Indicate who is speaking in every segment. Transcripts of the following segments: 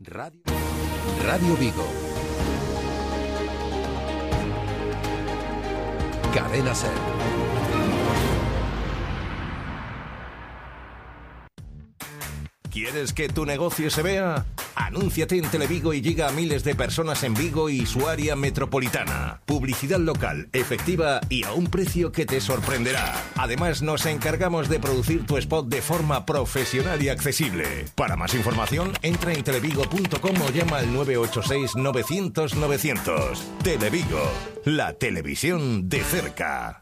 Speaker 1: Radio Vigo. Cadena SER. ¿Quieres que tu negocio se vea? Anúnciate en Televigo y llega a miles de personas en Vigo y su área metropolitana. Publicidad local, efectiva y a un precio que te sorprenderá. Además, nos encargamos de producir tu spot de forma profesional y accesible. Para más información, entra en televigo.com o llama al 986 900 900. Televigo, la televisión de cerca.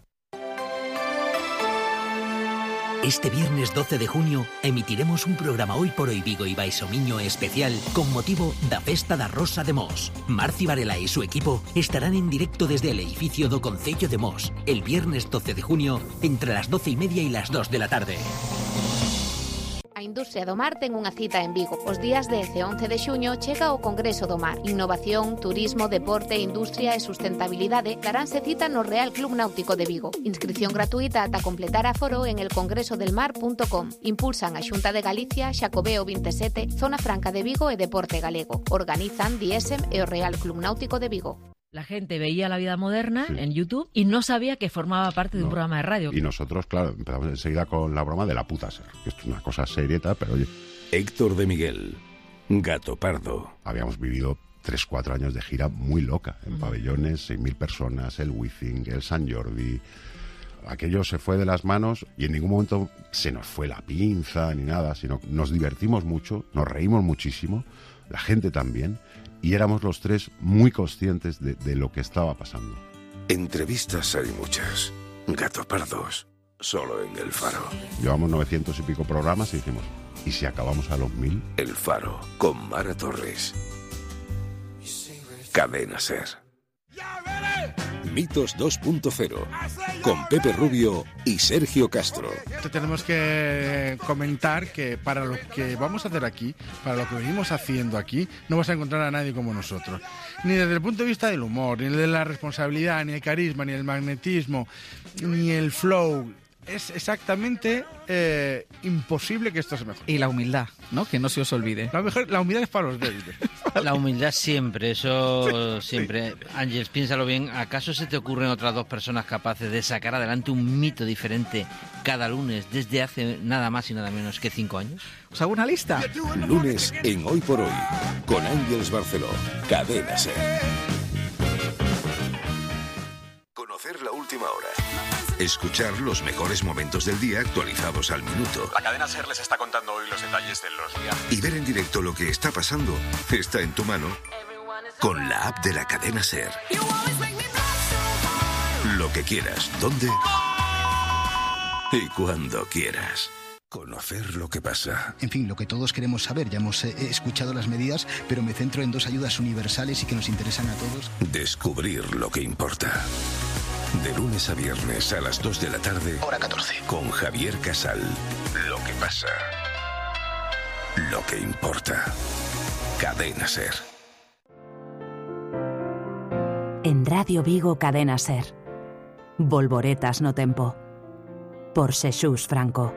Speaker 2: Este viernes 12 de junio emitiremos un programa Hoy por Hoy Vigo y Baixomiño especial con motivo da Festa da Rosa de Mos. Marci Varela y su equipo estarán en directo desde el edificio do Concello de Mos el viernes 12 de junio entre las 12:30 y las 2 de la tarde.
Speaker 3: A Industria do Mar ten unha cita en Vigo. Os días 10 e 11 de xuño chega o Congreso do Mar. Innovación, turismo, deporte, industria e sustentabilidade daranse cita no Real Club Náutico de Vigo. Inscripción gratuita ata completar aforo en elcongresodelmar.com. Impulsan a Xunta de Galicia, Xacobeo 27, Zona Franca de Vigo e Deporte Galego. Organizan Diesem e o Real Club Náutico de Vigo.
Speaker 4: La gente veía La Vida Moderna en YouTube y no sabía que formaba parte de un programa de radio.
Speaker 5: Y nosotros, claro, empezamos enseguida con la broma de la puta ser, que esto es una cosa serieta, pero oye...
Speaker 1: Héctor de Miguel, Gato Pardo.
Speaker 5: Habíamos vivido 3-4 años de gira muy loca, en pabellones, 6.000 personas, el Wizzing, el Sant Jordi... Aquello se fue de las manos y en ningún momento se nos fue la pinza ni nada, sino nos divertimos mucho, nos reímos muchísimo, la gente también... Y éramos los tres muy conscientes de lo que estaba pasando.
Speaker 1: Entrevistas hay muchas. Gato Pardos, solo en El Faro.
Speaker 5: Llevamos 900 y pico programas y dijimos, ¿y si acabamos a los 1000?
Speaker 1: El Faro, con Mara Torres. Cadena SER. Mitos 2.0, con Pepe Rubio y Sergio Castro.
Speaker 6: Tenemos que comentar que para lo que vamos a hacer aquí, para lo que venimos haciendo aquí, no vas a encontrar a nadie como nosotros. Ni desde el punto de vista del humor, ni de la responsabilidad, ni el carisma, ni el magnetismo, ni el flow. Es exactamente imposible que esto se mejore.
Speaker 7: Y la humildad, ¿no? Que no se os olvide.
Speaker 6: La humildad es para los débiles.
Speaker 8: La humildad siempre, eso siempre. Ángeles, piénsalo bien. ¿Acaso se te ocurren otras dos personas capaces de sacar adelante un mito diferente cada lunes desde hace nada más y nada menos que 5 años?
Speaker 7: ¿Os hago una lista?
Speaker 1: Lunes en Hoy por Hoy, con Ángeles Barceló. Cadena SER. Conocer la última hora. Escuchar los mejores momentos del día actualizados al minuto.
Speaker 9: La cadena SER les está contando hoy los detalles de los viajes.
Speaker 1: Y ver en directo lo que está pasando está en tu mano con la app de la cadena SER. Lo que quieras, dónde y cuando quieras. Conocer lo que pasa.
Speaker 10: En fin, lo que todos queremos saber. Ya hemos escuchado las medidas, pero me centro en 2 ayudas universales y que nos interesan a todos.
Speaker 1: Descubrir lo que importa. De lunes a viernes a las 2 de la tarde.
Speaker 10: Hora 14.
Speaker 1: Con Javier Casal. Lo que pasa. Lo que importa. Cadena SER.
Speaker 11: En Radio Vigo, Cadena SER. Volvoretas no tempo. Por Xesús Franco.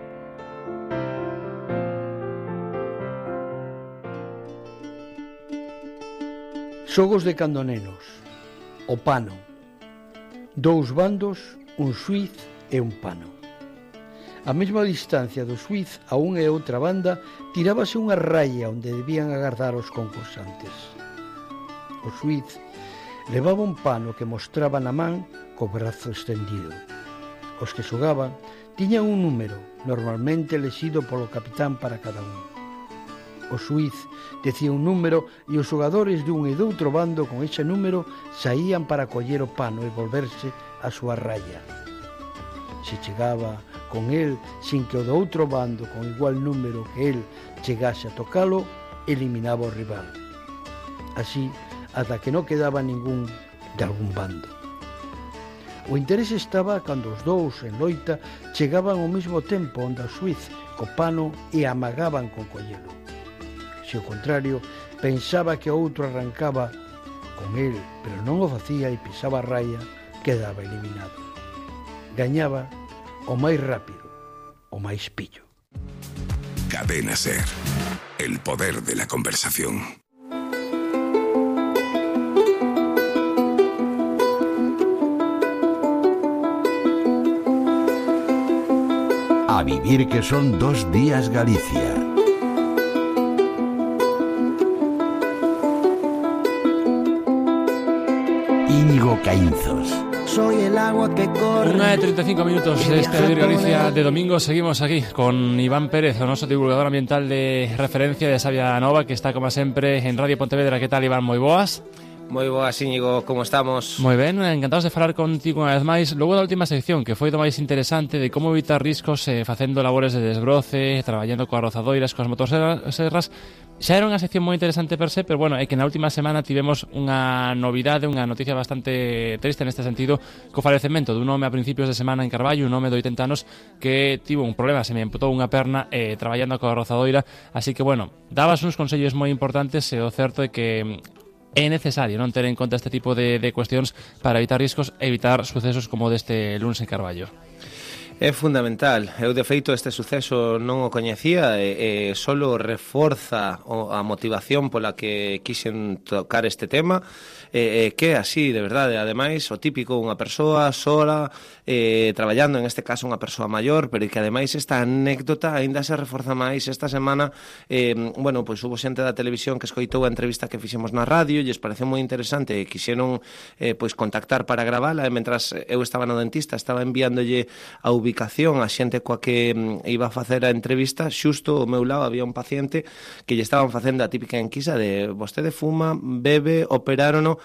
Speaker 12: Xogos de candonenos. O pano. 2 bandos, un xuiz e un pano. A mesma distancia do xuiz a unha e outra banda tirábase unha raya onde debían agardar os concursantes. O xuiz levaba un pano que mostraba na man co brazo estendido. Os que xogaban tiñan un número, normalmente elexido polo capitán para cada un. O xuiz decía un número e os xogadores dun e doutro bando con ese número saían para coller o pano e volverse a súa raya. Se chegaba con el sin que o do outro bando con igual número que el chegase a tocalo, eliminaba o rival. Así, ata que non quedaba ningún de algún bando. O interese estaba cando os dous en loita chegaban ao mesmo tempo onde o xuiz co pano e amagaban con collelo. Se ao contrario, pensaba que o outro arrancaba con el, pero non o facía e pisaba a raya, quedaba eliminado. Gañaba o máis rápido, o máis pillo.
Speaker 1: Cadena SER. El poder de la conversación.
Speaker 13: A vivir que son 2 días Galicia. Íñigo Caínzos.
Speaker 14: Soy el agua que corre.
Speaker 15: 1:35 minutos de este Vivir Galicia de domingo. Seguimos aquí con Iván Pérez, o noso divulgador ambiental de referencia de Sabia Nova, que está como sempre en Radio Pontevedra. Que tal, Iván? Moi boas.
Speaker 16: Moi boas, Íñigo, como estamos?
Speaker 15: Moi ben, encantados de falar contigo unha vez máis. Logo da última sección, que foi do máis interesante de como evitar riscos facendo labores de desbroce, traballando coas rozadoiras, coas motosserras. Xa era unha sección moi interesante per se, pero bueno, é que na última semana tivemos unha novidade, unha noticia bastante triste neste sentido, co falecemento dun home a principios de semana en Carballo, un home de 80 anos que tivo un problema, se me amputou unha perna traballando coa rozadoira, así que bueno, dabas uns consellos moi importantes e o certo é que é necesario non ter en conta este tipo de cuestións para evitar riscos e evitar sucesos como deste lunes en Carballo.
Speaker 16: É fundamental. Eu, de feito, este suceso non o coñecía e solo reforza a motivación pola que quixen tocar este tema, que é así, de verdade. Ademais, o típico, unha persoa sola, traballando, en este caso unha persoa maior, pero que ademais esta anécdota aínda se reforza máis. Esta semana, bueno, pois hubo xente da televisión que escoitou a entrevista que fixemos na radio, lles pareceu moi interesante e quixeron pois contactar para gravala, e mentras eu estaba no dentista, estaba enviándolle a ubicación a xente coa que iba a facer a entrevista. Xusto ao meu lado había un paciente que lle estaban facendo a típica enquisa de vostede fuma, bebe, operárono,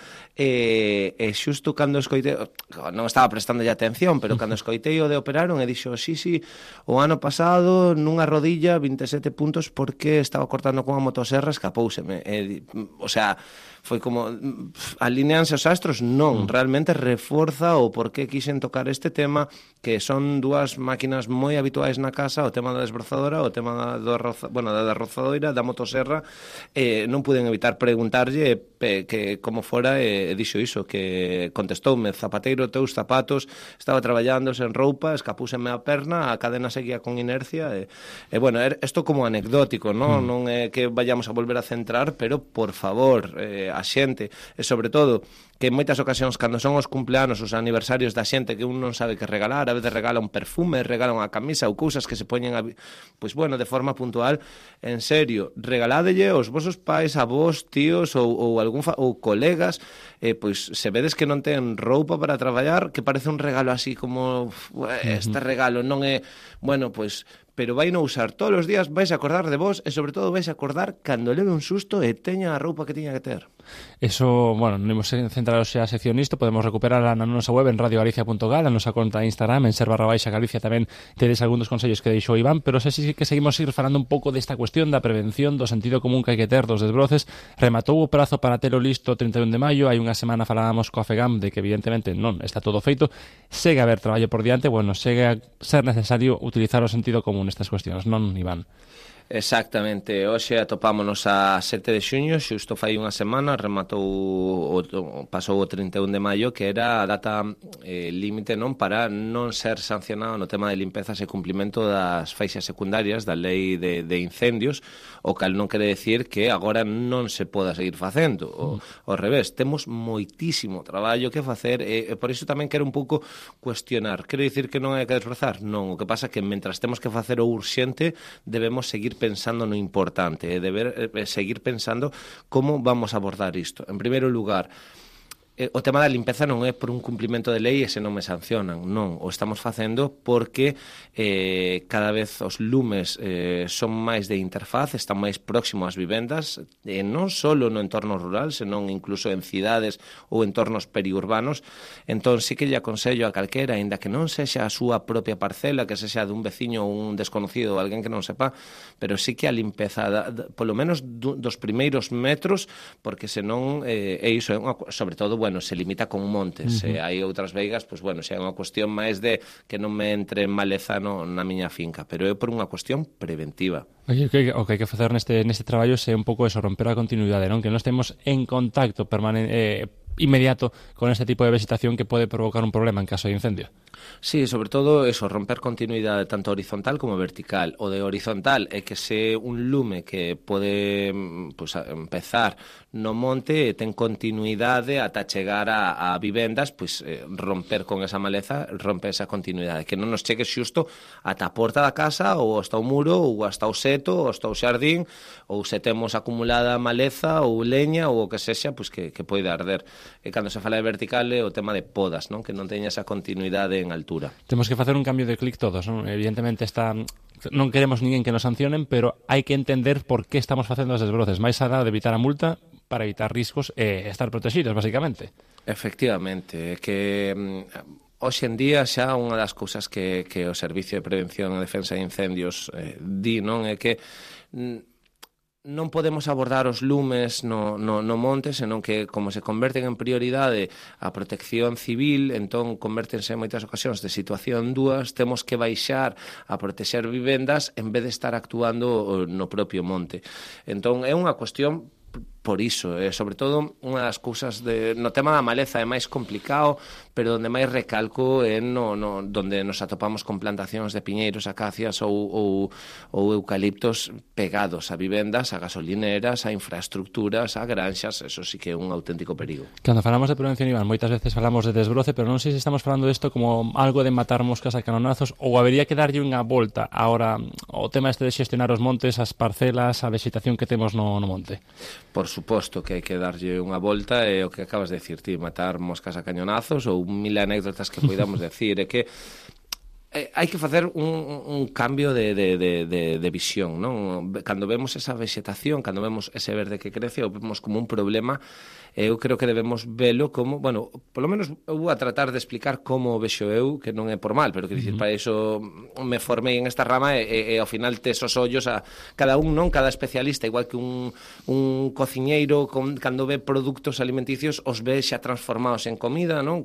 Speaker 16: e xusto cando escoitei, non estaba prestando atención, pero cando escoitei o de operaron e dixo, sí, o ano pasado nunha rodilla 27 puntos porque estaba cortando cunha motosserra, escapóuseme. O sea, foi como alineanse os astros. Non, realmente reforza o por que quixen tocar este tema, que son dúas máquinas moi habituais na casa, o tema da desbrozadora, o tema da rozadoira, da motosserra. Non puden evitar preguntarlle que como fora, e dixo iso, que contestoume, zapateiro, teus zapatos, estaba traballando sen roupa, escapúseme a perna, a cadena seguía con inercia, e bueno, isto como anecdótico, non é que vayamos a volver a centrar, pero por favor, a xente, e sobre todo que en moitas ocasións, cando son os cumpleanos, os aniversarios da xente, que un non sabe que regalar, a veces regala un perfume, regala unha camisa ou cousas que se poñen pois bueno, de forma puntual. En serio, regaládelle aos vosos pais, avós, tíos ou colegas, pois se vedes que non ten roupa para traballar, que parece un regalo así como este regalo non é, bueno, pois pero vai non usar todos os días, vais a acordar de vos e sobre todo vais a acordar cando leve un susto e teña a roupa que tiña que ter.
Speaker 15: Eso, bueno, non imos centrar xa a sección isto, podemos recuperarla na nosa web en radiogalicia.gal, a nosa conta de Instagram, en ser_Galicia tamén tedes algún dos consellos que deixou Iván, pero sei que seguimos falando un pouco desta cuestión da prevención, do sentido común que hai que ter dos desbroces. Rematou o prazo para telo listo o 31 de maio, hai unha semana falábamos coa FEGAM de que evidentemente non está todo feito, segue a haber traballo por diante, bueno, segue a ser necesario utilizar o sentido común nestas cuestións, non, Iván?
Speaker 16: Exactamente, hoxe atopámonos a 7 de xuño, xusto fai unha semana, pasou o 31 de maio, que era a data límite non para non ser sancionado no tema de limpezas e cumplimento das faixas secundarias da lei de incendios, o cal non quere decir que agora non se poda seguir facendo, ao revés, temos moitísimo traballo que facer, e por iso tamén quero un pouco cuestionar. Quero dicir que non hai que desbrozar? Non, o que pasa é que mentras temos que facer o urxente, debemos seguir pensando no importante, seguir pensando como vamos a abordar isto. En primeiro lugar, o tema da limpeza non é por un cumplimento de lei e se non me sancionan, non, o estamos facendo porque cada vez os lumes son máis de interfaz, están máis próximos ás vivendas, non só no entorno rural, senón incluso en cidades ou entornos periurbanos. Entón sí que lle aconsello a calquera, aínda que non sexa a súa propia parcela, que sexa dun veciño ou un desconocido, alguén que non sepa, pero sí que a limpeza polo menos dos primeiros metros, porque senón é iso, sobre todo, bueno, se limita con montes, se hai outras veigas, pois bueno, se é unha cuestión máis de que non me entre maleza na miña finca, pero é por unha cuestión preventiva.
Speaker 15: O que hai que facer neste traballo é un pouco eso, romper a continuidade, non? Que non estemos en contacto inmediato con este tipo de vegetación que puede provocar un problema en caso de incendio.
Speaker 16: Sí, sobre todo eso, romper continuidade tanto horizontal como vertical. O de horizontal é que se un lume que pode empezar no monte ten continuidade ata chegar a vivendas, romper con esa maleza, romper esa continuidade, que non nos chegue xusto ata a porta da casa ou hasta o muro ou hasta o seto ou hasta o xardín, ou se temos acumulada maleza ou leña ou o que sexa, que pode arder. E cando se fala de vertical é o tema de podas, non? Que non teña esa continuidade en altura.
Speaker 15: Temos que facer un cambio de clic todos, non? Evidentemente non queremos ninguén que nos sancionen, pero hai que entender por que estamos facendo as desbroces, máis alá de evitar a multa, para evitar riscos e estar protegidos, basicamente.
Speaker 16: Efectivamente, que hoxe en día xa unha das cousas que o Servicio de Prevención e Defensa de Incendios di, non? É que non podemos abordar os lumes no monte, senón que, como se converten en prioridade a protección civil, entón convértense en moitas ocasións de situación dúas, temos que baixar a protexer vivendas en vez de estar actuando no propio monte. Entón é unha cuestión por iso, sobre todo unha das cousas no tema da maleza é máis complicado, pero onde máis recalco é donde nos atopamos con plantacións de piñeiros, acacias ou eucaliptos pegados a vivendas, a gasolineras, a infraestructuras, a granxas. Eso sí que é un auténtico perigo.
Speaker 15: Cando falamos de prevención, Iván, moitas veces falamos de desbroce, pero non sei se estamos falando disto como algo de matar moscas a canonazos, ou habería que darlle unha volta ahora o tema este de xestionar os montes, as parcelas, a vegetación que temos no monte.
Speaker 16: Por suposto que hai que darlle unha volta, e o que acabas de dicir ti, matar moscas a cañonazos ou mil anécdotas que podamos decir, é que hai que facer un cambio de visión, non? Cando vemos esa vegetación, cando vemos ese verde que crece, o vemos como un problema, eu creo que debemos velo como, bueno, polo menos eu vou a tratar de explicar como o vexo eu, que non é por mal, pero que dicir, para iso me formei en esta rama e ao final tes os ollos a cada un, non? Cada especialista, igual que un cociñeiro cando ve produtos alimenticios os ve xa transformados en comida, non?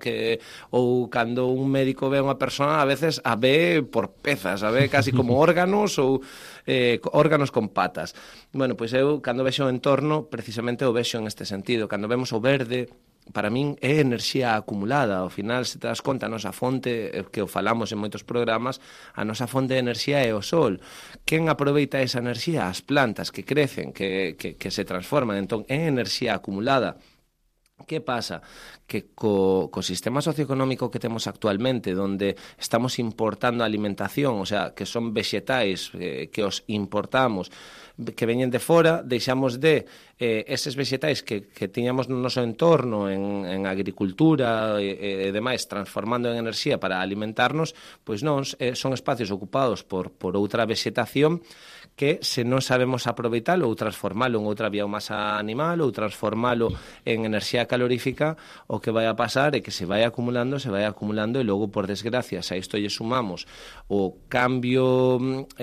Speaker 16: Ou cando un médico ve a unha persona, a veces a ve por pezas, a ve casi como órganos ou órganos con patas. Bueno, pois eu cando vexo o entorno precisamente o vexo en este sentido. Cando vemos o verde, para min é enerxía acumulada. Ao final, se te das conta, a nosa fonte, que o falamos en moitos programas, a nosa fonte de enerxía é o sol. Quen aproveita esa enerxía? As plantas que crecen, que se transforman. Entón, é enerxía acumulada. Que pasa? Que co sistema socioeconómico que temos actualmente, donde estamos importando alimentación, o sea, que son vexetais que os importamos, que veñen de fora, deixamos de eses vexetais que tiñamos no noso entorno en agricultura e demais, transformando en enerxía para alimentarnos, pois non, son espacios ocupados por outra vexetación que se non sabemos aproveitalo ou transformalo en outra biomasa animal ou transformalo en enerxía calorífica, o que vai a pasar é que se vai acumulando e logo, por desgracia, se a isto lle sumamos o cambio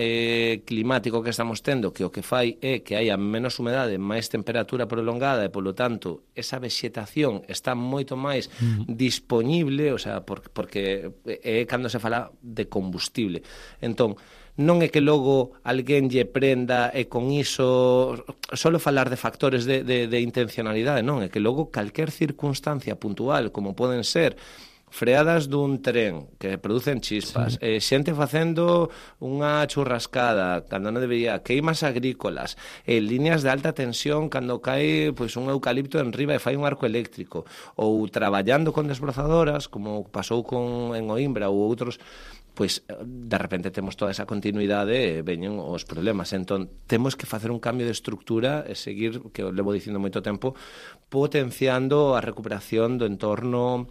Speaker 16: climático que estamos tendo, que o que fai é que haya menos humedade, máis temperatura prolongada e, polo tanto, esa vexetación está moito máis disponible, o sea, porque é cando se fala de combustible. Entón, non é que logo alguén lle prenda e con iso solo falar de factores de intencionalidade, non, é que logo calquer circunstancia puntual, como poden ser freadas dun tren que producen chispas, xente facendo unha churrascada cando non debería, queimas agrícolas, líneas de alta tensión cando cae un eucalipto en riba e fai un arco eléctrico, ou traballando con desbrozadoras, como pasou en Oimbra ou outros, pois de repente temos toda esa continuidade e veñen os problemas. Entón, temos que facer un cambio de estructura e seguir, que o levo dicindo moito tempo, potenciando a recuperación do entorno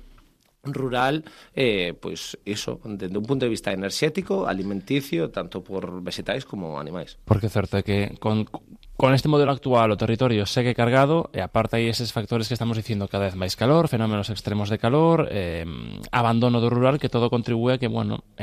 Speaker 16: rural, pois iso, dende un punto de vista enerxético, alimenticio, tanto por vegetais como animais.
Speaker 15: Porque é certo que con este modelo actual o territorio segue cargado e aparte hai eses factores que estamos dicindo, cada vez máis calor, fenómenos extremos de calor, abandono do rural, que todo contribúe a que,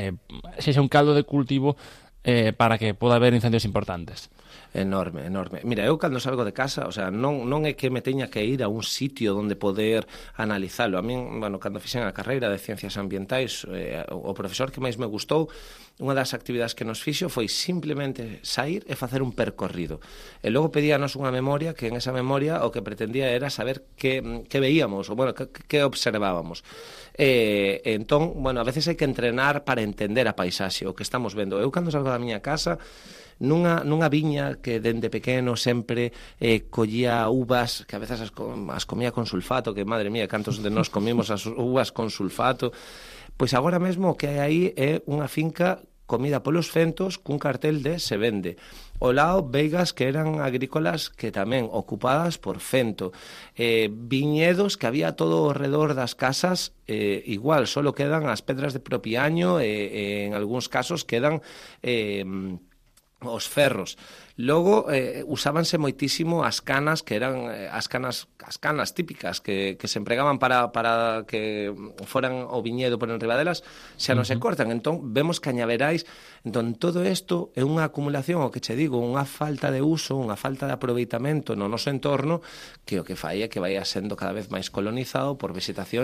Speaker 15: sexa un caldo de cultivo para que poda haber incendios importantes.
Speaker 16: Enorme. Mira, eu cando salgo de casa, o sea, non é que me teña que ir a un sitio onde poder analizalo. A min, cando fixen a carreira de Ciencias Ambientais, o profesor que máis me gustou unha das actividades que nos fixo foi simplemente sair e facer un percorrido. E logo pedíanos unha memoria, que en esa memoria o que pretendía era saber que veíamos, ou bueno, que observábamos. Entón, bueno, a veces hai que entrenar para entender a paisaxe, o que estamos vendo. Eu, cando salgo da miña casa, nunha viña que dende pequeno sempre collía uvas, que a veces as comía con sulfato, que madre mía, cantos de nós comimos as uvas con sulfato, pois agora mesmo o que hai aí é unha finca comida polos fentos cun cartel de se vende. Ao lado, veigas que eran agrícolas que tamén ocupadas por fento. Viñedos que había todo ao redor das casas, igual, solo quedan as pedras de propiaño e en algúns casos quedan os ferros. Logo, usábanse moitísimo as canas, que eran as canas típicas que se empregaban para que foran o viñedo por enriba delas, xa non se cortan. Entón, vemos cañaverais. Entón, todo isto é unha acumulación, o que che digo, unha falta de uso, unha falta de aproveitamento no noso entorno, que o que fai é que vai sendo cada vez máis colonizado por vegetación